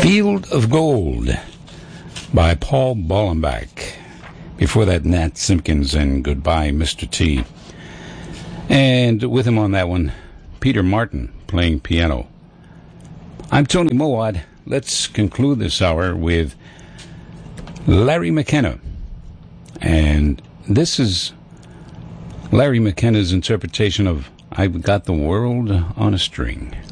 Field of Gold by Paul Bollenbach. Before that, Nat Simpkins and Goodbye, Mr. T. And with him on that one, Peter Martin playing piano. I'm Tony Mowat. Let's conclude this hour with Larry McKenna. And this is Larry McKenna's interpretation of I've Got the World on a String.